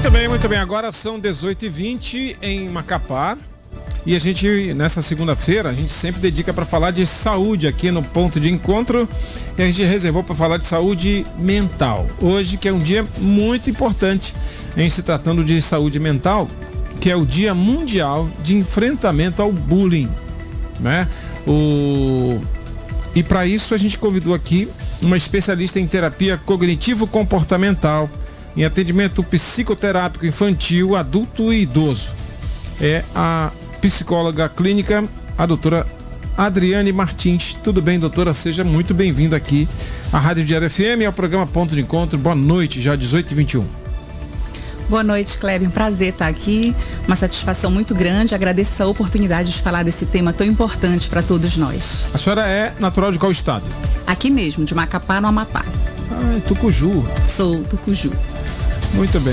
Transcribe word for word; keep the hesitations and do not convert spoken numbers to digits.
Muito bem, muito bem. Agora são dezoito e vinte em Macapá. E a gente, nessa segunda-feira, a gente sempre dedica para falar de saúde aqui no Ponto de Encontro. E a gente reservou para falar de saúde mental. Hoje, que é um dia muito importante em se tratando de saúde mental, que é o Dia Mundial de Enfrentamento ao Bullying, né? O... E para isso a gente convidou aqui uma especialista em terapia cognitivo-comportamental, em atendimento psicoterápico infantil, adulto e idoso. É a psicóloga clínica, a doutora Adriane Martins. Tudo bem, doutora? Seja muito bem-vinda aqui à Rádio Diário F M e ao programa Ponto de Encontro. Boa noite, já dezoito e vinte e um. Boa noite, Kleber. Um prazer estar aqui. Uma satisfação muito grande. Agradeço essa oportunidade de falar desse tema tão importante para todos nós. A senhora é natural de qual estado? Aqui mesmo, de Macapá, no Amapá. Ah, é Tucuju. Sou Tucuju. Muito bem.